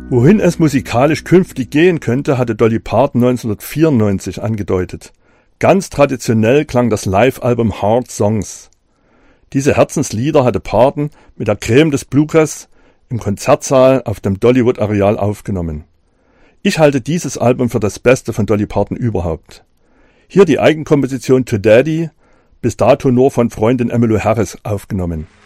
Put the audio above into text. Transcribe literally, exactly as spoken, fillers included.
Wohin es musikalisch künftig gehen könnte, hatte Dolly Parton neunzehnhundertvierundneunzig angedeutet. Ganz traditionell klang das Live-Album Hard Songs. Diese Herzenslieder hatte Parton mit der Creme des Bluegrass im Konzertsaal auf dem Dollywood-Areal aufgenommen. Ich halte dieses Album für das Beste von Dolly Parton überhaupt. Hier die Eigenkomposition To Daddy, bis dato nur von Freundin Emmylou Harris aufgenommen.